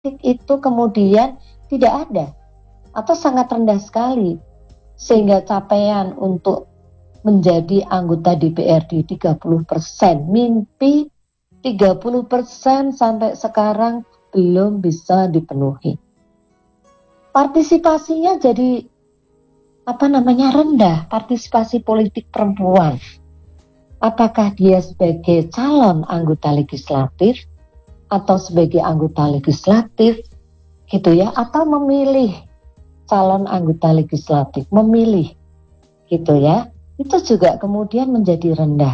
itu kemudian tidak ada atau sangat rendah sekali, sehingga capaian untuk menjadi anggota DPRD 30%, mimpi 30% sampai sekarang belum bisa dipenuhi. Partisipasinya jadi rendah, partisipasi politik perempuan. Apakah dia sebagai calon anggota legislatif atau sebagai anggota legislatif gitu ya, atau memilih calon anggota legislatif, memilih gitu ya, itu juga kemudian menjadi rendah.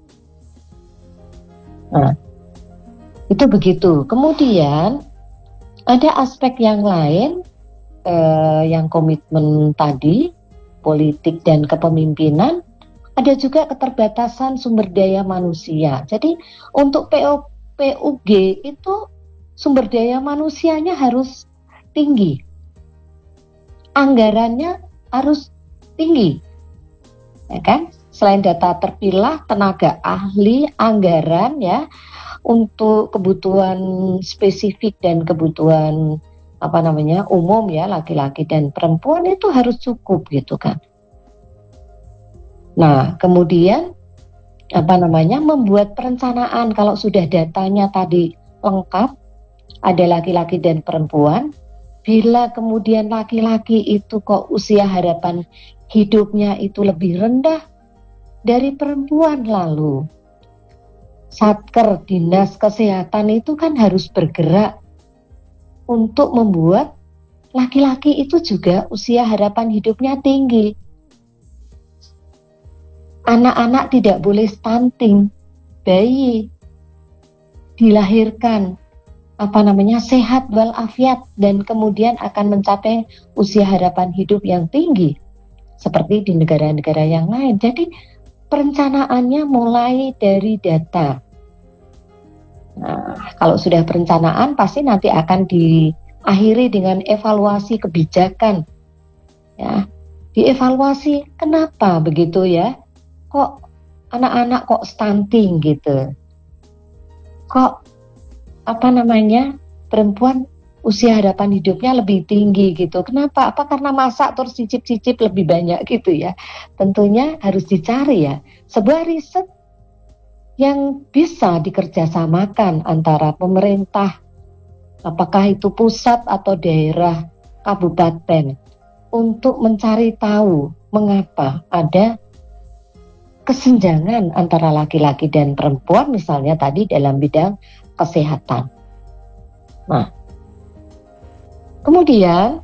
Nah, itu begitu. Kemudian ada aspek yang lain, yang komitmen tadi, politik dan kepemimpinan, ada juga keterbatasan sumber daya manusia. Jadi untuk PUG itu sumber daya manusianya harus tinggi, anggarannya harus tinggi, ya kan? Selain data terpilah, tenaga ahli, anggaran ya untuk kebutuhan spesifik dan kebutuhan umum ya, laki-laki dan perempuan itu harus cukup gitu kan. Nah, kemudian membuat perencanaan kalau sudah datanya tadi lengkap, ada laki-laki dan perempuan. Bila kemudian laki-laki itu kok usia harapan hidupnya itu lebih rendah dari perempuan, lalu Satker Dinas Kesehatan itu kan harus bergerak untuk membuat laki-laki itu juga usia harapan hidupnya tinggi. Anak-anak tidak boleh stunting, bayi dilahirkan sehat walafiat dan kemudian akan mencapai usia harapan hidup yang tinggi seperti di negara-negara yang lain. Jadi perencanaannya mulai dari data. Nah, kalau sudah perencanaan pasti nanti akan diakhiri dengan evaluasi kebijakan. Ya, dievaluasi kenapa begitu ya? Kok anak-anak kok stunting gitu? Kok perempuan usia harapan hidupnya lebih tinggi gitu. Kenapa? Apa karena masak terus cicip-cicip lebih banyak gitu ya? Tentunya harus dicari ya sebuah riset yang bisa dikerjasamakan antara pemerintah, apakah itu pusat atau daerah, kabupaten, untuk mencari tahu mengapa ada kesenjangan antara laki-laki dan perempuan misalnya tadi dalam bidang kesehatan. Nah, kemudian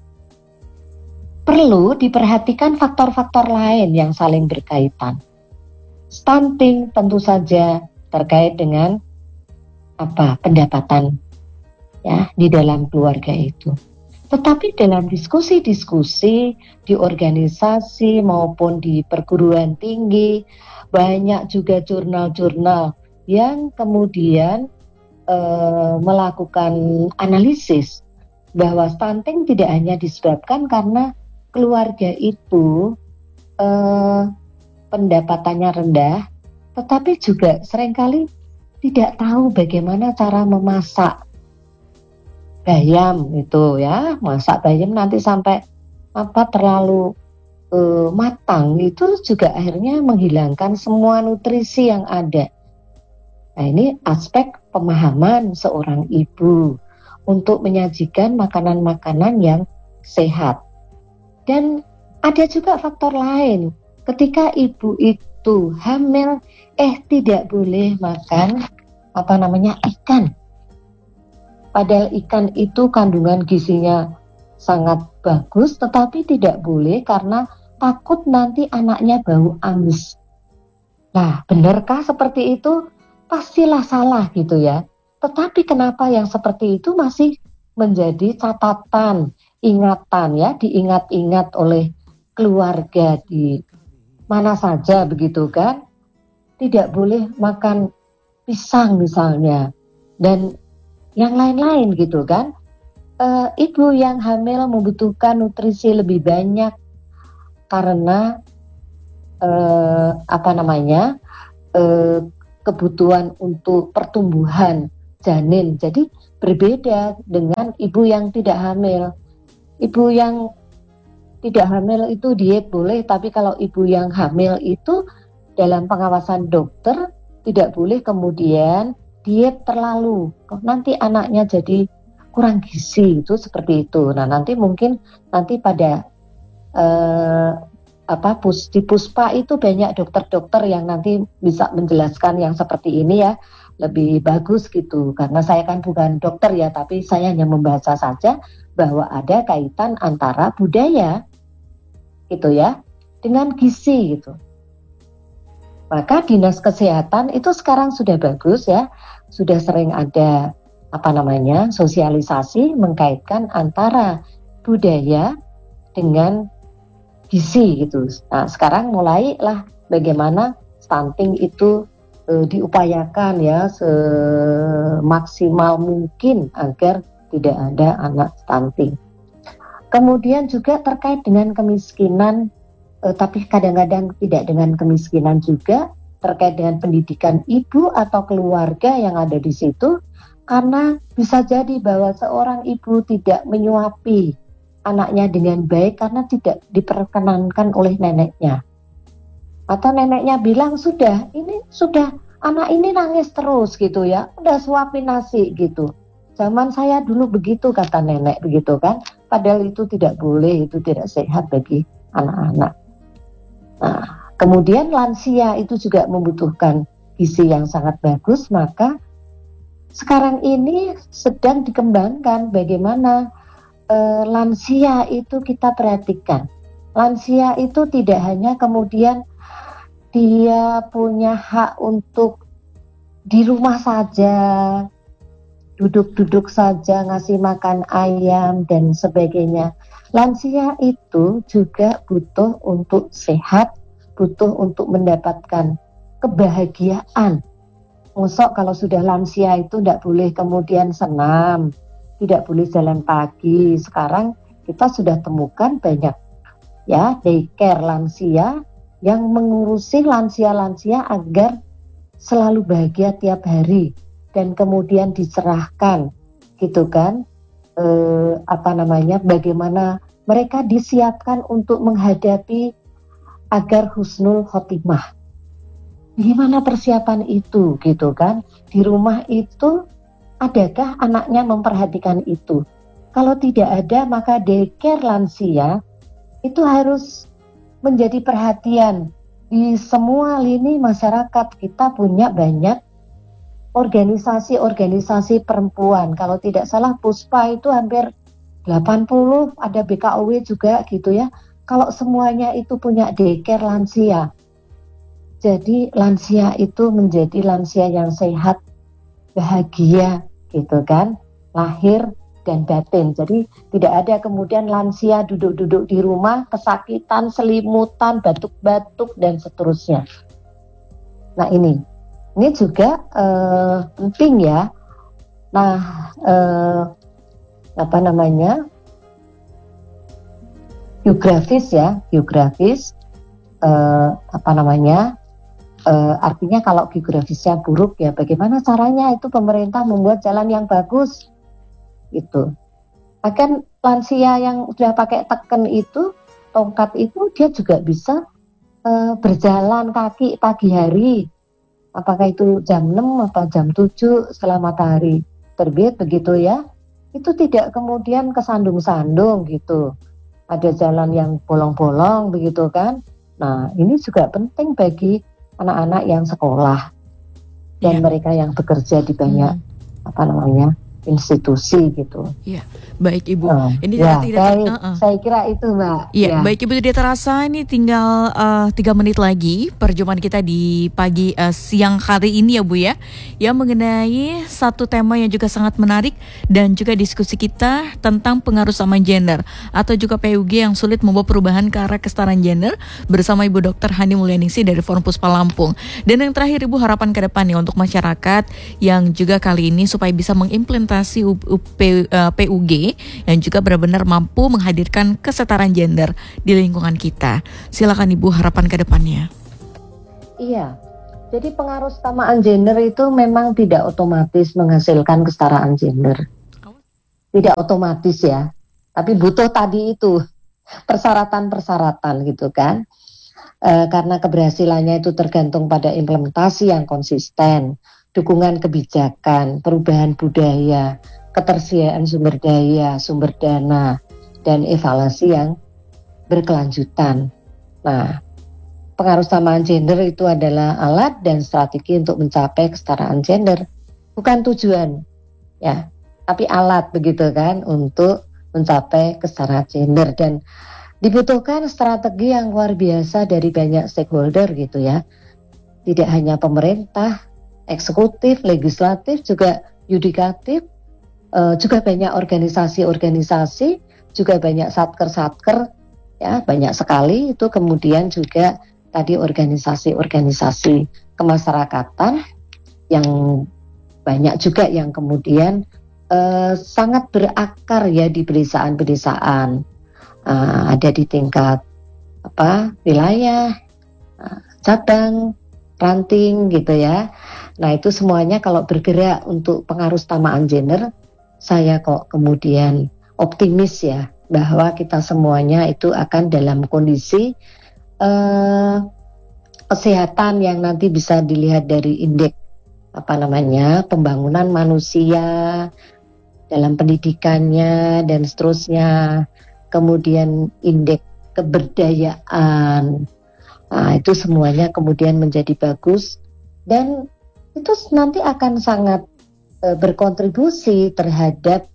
perlu diperhatikan faktor-faktor lain yang saling berkaitan. Stunting tentu saja terkait dengan pendapatan ya di dalam keluarga itu. Tetapi dalam diskusi-diskusi di organisasi maupun di perguruan tinggi, banyak juga jurnal-jurnal yang kemudian melakukan analisis bahwa stunting tidak hanya disebabkan karena keluarga itu pendapatannya rendah, tetapi juga seringkali tidak tahu bagaimana cara memasak bayam itu ya, masak bayam nanti sampai terlalu matang, itu juga akhirnya menghilangkan semua nutrisi yang ada. Nah, ini aspek pemahaman seorang ibu untuk menyajikan makanan-makanan yang sehat. Dan ada juga faktor lain, ketika ibu itu hamil, tidak boleh makan ikan. Padahal ikan itu kandungan gizinya sangat bagus, tetapi tidak boleh karena takut nanti anaknya bau amis. Nah, benarkah seperti itu? Pastilah salah gitu ya. Tetapi kenapa yang seperti itu masih menjadi catatan, ingatan ya, diingat-ingat oleh keluarga di mana saja begitu kan? Tidak boleh makan pisang misalnya dan yang lain-lain gitu kan. Ibu yang hamil membutuhkan nutrisi lebih banyak karena kebutuhan untuk pertumbuhan janin. Jadi berbeda dengan ibu yang tidak hamil. Ibu yang tidak hamil itu diet boleh, tapi kalau ibu yang hamil itu dalam pengawasan dokter tidak boleh kemudian diet terlalu, nanti anaknya jadi kurang gizi, itu seperti itu. Nah nanti mungkin nanti pada di Puspa itu banyak dokter-dokter yang nanti bisa menjelaskan yang seperti ini ya, lebih bagus gitu. Karena saya kan bukan dokter ya, tapi saya hanya membaca saja bahwa ada kaitan antara budaya gitu ya dengan gizi gitu. Maka dinas kesehatan itu sekarang sudah bagus ya, sudah sering ada sosialisasi mengkaitkan antara budaya dengan gizi gitu. Nah sekarang mulailah bagaimana stunting itu diupayakan ya semaksimal mungkin agar tidak ada anak stunting. Kemudian juga terkait dengan kemiskinan, tapi kadang-kadang tidak dengan kemiskinan juga, terkait dengan pendidikan ibu atau keluarga yang ada di situ, karena bisa jadi bahwa seorang ibu tidak menyuapi anaknya dengan baik karena tidak diperkenankan oleh neneknya. Atau neneknya bilang sudah anak ini nangis terus gitu ya, udah suapin nasi gitu. Zaman saya dulu begitu kata nenek begitu kan, padahal itu tidak boleh, itu tidak sehat bagi anak-anak. Nah, kemudian lansia itu juga membutuhkan gizi yang sangat bagus, maka sekarang ini sedang dikembangkan bagaimana lansia itu kita perhatikan. Lansia itu tidak hanya kemudian dia punya hak untuk di rumah saja, duduk-duduk saja, ngasih makan ayam dan sebagainya. Lansia itu juga butuh untuk sehat, butuh untuk mendapatkan kebahagiaan. Mosok kalau sudah lansia itu tidak boleh kemudian senam, tidak boleh jalan pagi. Sekarang kita sudah temukan banyak ya daycare lansia yang mengurusi lansia-lansia agar selalu bahagia tiap hari dan kemudian dicerahkan gitu kan, bagaimana mereka disiapkan untuk menghadapi agar husnul khotimah. Gimana persiapan itu gitu kan? Di rumah itu adakah anaknya memperhatikan itu? Kalau tidak ada, maka daycare lansia itu harus menjadi perhatian di semua lini masyarakat. Kita punya banyak organisasi-organisasi perempuan. Kalau tidak salah Puspa itu hampir 80, ada BKOW juga gitu ya. Kalau semuanya itu punya daycare lansia, jadi lansia itu menjadi lansia yang sehat, bahagia gitu kan, lahir dan batin. Jadi tidak ada kemudian lansia duduk-duduk di rumah, kesakitan, selimutan, batuk-batuk dan seterusnya. Nah ini juga penting ya. Nah geografis artinya kalau geografisnya buruk ya bagaimana caranya itu pemerintah membuat jalan yang bagus gitu. Bahkan lansia yang sudah pakai teken itu, tongkat itu, dia juga bisa berjalan kaki pagi hari, apakah itu jam 6 atau jam 7 setelah matahari terbit begitu ya, itu tidak kemudian kesandung-sandung gitu, ada jalan yang bolong-bolong begitu kan. Nah ini juga penting bagi anak-anak yang sekolah dan mereka yang bekerja di banyak institusi gitu. Iya, baik Ibu. Ini saya kira itu Mbak. Iya, baik Ibu, tidak terasa ini tinggal 3 menit lagi perjumpaan kita di siang hari ini ya Bu ya. Yang mengenai satu tema yang juga sangat menarik dan juga diskusi kita tentang pengaruh sama gender atau juga PUG yang sulit membawa perubahan ke arah kesetaraan gender bersama Ibu Dr. Hani Mulyaningsih dari Forum Puspa Lampung. Dan yang terakhir Ibu, harapan ke depannya untuk masyarakat yang juga kali ini supaya bisa mengimplementasi PUG yang juga benar-benar mampu menghadirkan kesetaraan gender di lingkungan kita. Silakan Ibu, harapan ke depannya. Iya, jadi pengaruh kesamaan gender itu memang tidak otomatis menghasilkan kesetaraan gender. tidak otomatis ya, tapi butuh tadi itu persyaratan-persyaratan gitu kan. Karena keberhasilannya itu tergantung pada implementasi yang konsisten, dukungan kebijakan, perubahan budaya, ketersediaan sumber daya, sumber dana, dan evaluasi yang berkelanjutan. Nah, pengaruh kesamaan gender itu adalah alat dan strategi untuk mencapai kesetaraan gender, bukan tujuan, ya, tapi alat begitu kan untuk mencapai kesetaraan gender. Dan dibutuhkan strategi yang luar biasa dari banyak stakeholder gitu ya. Tidak hanya pemerintah, eksekutif, legislatif, juga yudikatif, juga banyak organisasi-organisasi, juga banyak satker-satker, ya banyak sekali itu. Kemudian juga tadi organisasi-organisasi kemasyarakatan yang banyak juga yang kemudian sangat berakar ya di pedesaan-pedesaan. Ada di tingkat wilayah, cabang, ranting gitu ya. Nah itu semuanya kalau bergerak untuk pengaruh kesamaan gender, saya kok kemudian optimis ya bahwa kita semuanya itu akan dalam kondisi kesehatan yang nanti bisa dilihat dari indeks pembangunan manusia dalam pendidikannya dan seterusnya. Kemudian indeks keberdayaan, itu semuanya kemudian menjadi bagus dan itu nanti akan sangat berkontribusi terhadap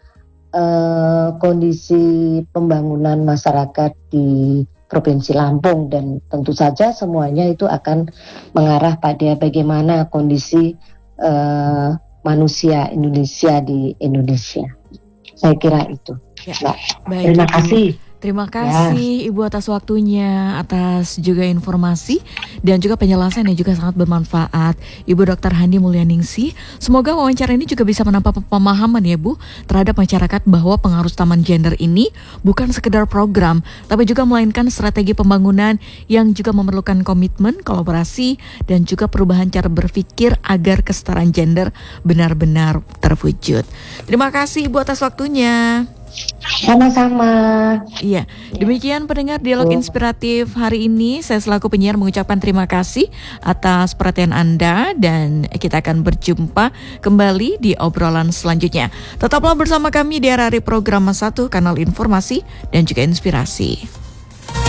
kondisi pembangunan masyarakat di Provinsi Lampung, dan tentu saja semuanya itu akan mengarah pada bagaimana kondisi manusia Indonesia di Indonesia. Saya kira itu. Ya, Mbak. baik. Terima kasih. Terima kasih Ibu atas waktunya, atas juga informasi dan juga penjelasan yang juga sangat bermanfaat, Ibu Dr. Handi Mulyaningsih. Semoga wawancara ini juga bisa menambah pemahaman ya Bu terhadap masyarakat bahwa pengaruh taman gender ini bukan sekedar program, tapi juga melainkan strategi pembangunan yang juga memerlukan komitmen, kolaborasi dan juga perubahan cara berpikir agar kesetaraan gender benar-benar terwujud. Terima kasih Ibu atas waktunya. Sama-sama. Iya, demikian pendengar dialog inspiratif hari ini. Saya selaku penyiar mengucapkan terima kasih atas perhatian Anda dan kita akan berjumpa kembali di obrolan selanjutnya. Tetaplah bersama kami di RRI Program 1 Kanal Informasi dan juga Inspirasi.